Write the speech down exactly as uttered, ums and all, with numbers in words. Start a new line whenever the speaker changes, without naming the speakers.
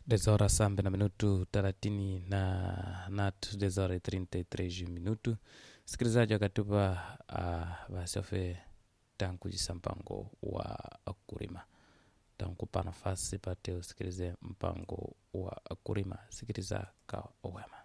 Desora sambe na minutu thelathini na natu desora e trinta e três minutu. Sikilizaji akatupa uh, vasofe tankujisa mpango wa akurima tankupa nafasi pate usikilize mpango wa akurima. Sikiliza ka owema.